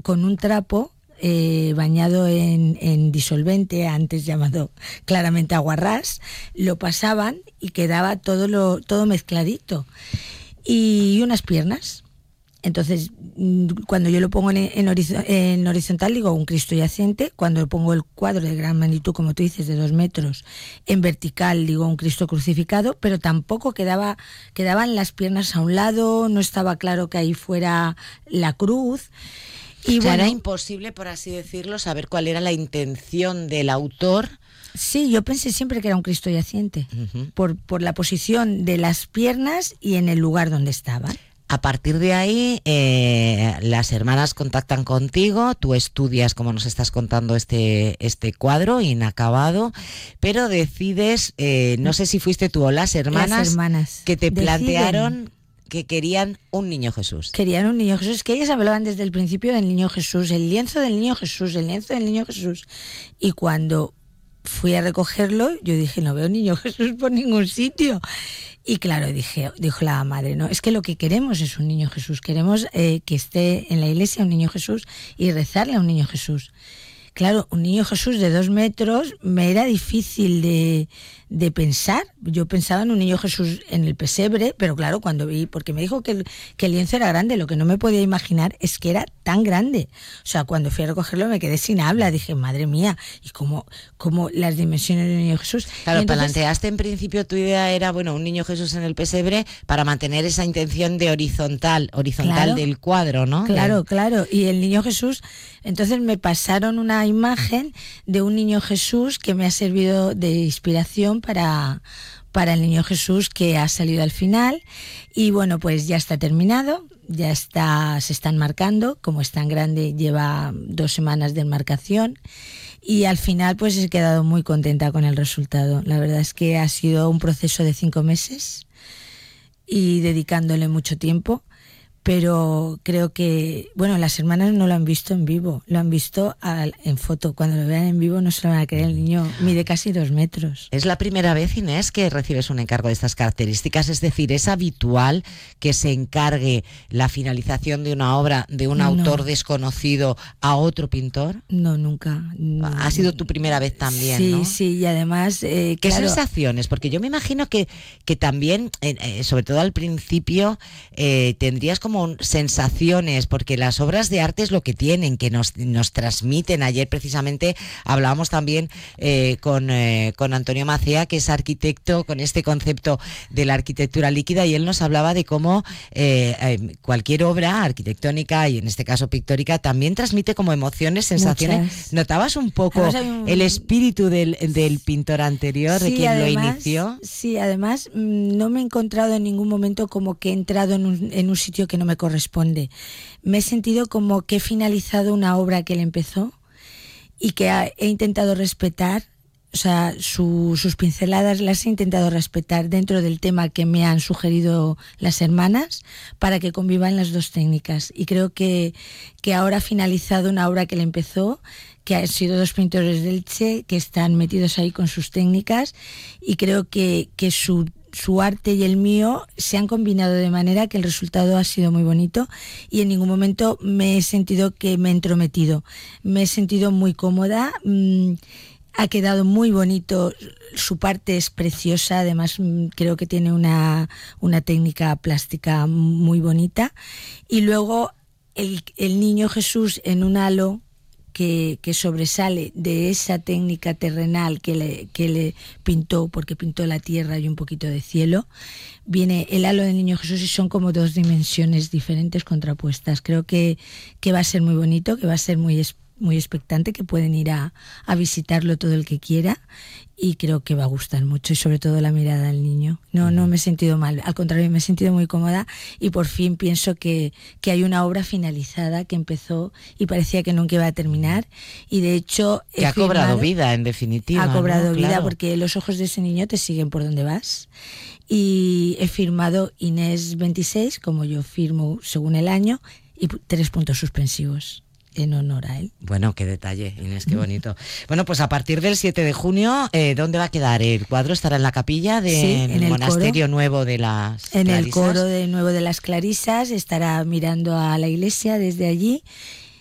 con un trapo bañado en disolvente, antes llamado claramente aguarrás, lo pasaban y quedaba todo mezcladito. Y unas piernas. Entonces, cuando yo lo pongo en horizontal, digo un Cristo yacente. Cuando pongo el cuadro de gran magnitud, como tú dices, de 2 metros, en vertical, digo un Cristo crucificado, pero tampoco quedaban las piernas a un lado, no estaba claro que ahí fuera la cruz. Y o sea, era imposible, por así decirlo, saber cuál era la intención del autor. Sí, yo pensé siempre que era un Cristo yaciente, por la posición de las piernas y en el lugar donde estaban. A partir de ahí, las hermanas contactan contigo, tú estudias, como nos estás contando, este cuadro inacabado, pero decides, no sé si fuiste tú o las hermanas que te plantearon que querían un niño Jesús. Querían un niño Jesús, que ellas hablaban desde el principio del niño Jesús, el lienzo del niño Jesús, el lienzo del niño Jesús. Y cuando fui a recogerlo, yo dije, no veo niño Jesús por ningún sitio. Y claro, dijo la madre, no, es que lo que queremos es un niño Jesús, queremos que esté en la iglesia un niño Jesús y rezarle a un niño Jesús. Claro, un niño Jesús de 2 metros me era difícil de pensar. Yo pensaba en un niño Jesús en el pesebre, pero claro, cuando vi, porque me dijo que el lienzo era grande, lo que no me podía imaginar es que era tan grande. O sea, cuando fui a recogerlo me quedé sin habla, dije, madre mía, y como las dimensiones de un niño Jesús. Claro, entonces, planteaste en principio, tu idea era, bueno, un niño Jesús en el pesebre para mantener esa intención de horizontal claro, del cuadro, ¿no? Claro, claro, y el niño Jesús, entonces me pasaron una imagen de un niño Jesús que me ha servido de inspiración para el niño Jesús que ha salido al final. Y bueno, pues ya está terminado, se están marcando, como es tan grande, lleva 2 semanas de enmarcación. Y al final pues he quedado muy contenta con el resultado. La verdad es que ha sido un proceso de 5 meses y dedicándole mucho tiempo. Pero creo que, bueno, las hermanas no lo han visto en vivo, lo han visto en foto. Cuando lo vean en vivo no se lo van a creer, el niño mide casi 2 metros. ¿Es la primera vez, Inés, que recibes un encargo de estas características? Es decir, ¿es habitual que se encargue la finalización de una obra de un autor desconocido a otro pintor? No, nunca. No. Ha sido tu primera vez también, sí, ¿no? Sí, y además... ¿Qué sensaciones? Porque yo me imagino que también, sobre todo al principio, tendrías como sensaciones, porque las obras de arte es lo que tienen, que nos transmiten. Ayer precisamente hablábamos también con Antonio Macea, que es arquitecto, con este concepto de la arquitectura líquida, y él nos hablaba de cómo cualquier obra arquitectónica, y en este caso pictórica, también transmite como emociones, sensaciones. Muchas. ¿Notabas un poco el espíritu del pintor anterior, de quien además, lo inició? Sí, además no me he encontrado en ningún momento como que he entrado en un sitio que no me corresponde. Me he sentido como que he finalizado una obra que él empezó y que he intentado respetar, o sea, sus pinceladas las he intentado respetar dentro del tema que me han sugerido las hermanas para que convivan las 2 técnicas. Y creo que ahora ha finalizado una obra que él empezó, que han sido 2 pintores del Che que están metidos ahí con sus técnicas, y creo que su arte y el mío se han combinado de manera que el resultado ha sido muy bonito, y en ningún momento me he sentido que me he entrometido. Me he sentido muy cómoda. Ha quedado muy bonito, su parte es preciosa, además creo que tiene una técnica plástica muy bonita. Y luego el niño Jesús en un halo que sobresale de esa técnica terrenal que le pintó, porque pintó la tierra y un poquito de cielo, viene el halo del niño Jesús y son como 2 dimensiones diferentes contrapuestas. Creo que va a ser muy bonito, que va a ser muy expectante, que pueden ir a visitarlo todo el que quiera, y creo que va a gustar mucho, y sobre todo la mirada del niño. No me he sentido mal, al contrario, me he sentido muy cómoda, y por fin pienso que hay una obra finalizada que empezó y parecía que nunca iba a terminar, y de hecho que ha cobrado vida, en definitiva. Ha cobrado vida, claro. Porque los ojos de ese niño te siguen por donde vas, y he firmado Inés 26, como yo firmo según el año, y 3 puntos suspensivos en honor a él. Bueno, qué detalle, Inés, qué bonito. Bueno, pues a partir del 7 de junio, ¿dónde va a quedar el cuadro? ¿Estará en la capilla del Monasterio Nuevo de las Clarisas? En el coro nuevo de las Clarisas, estará mirando a la iglesia desde allí,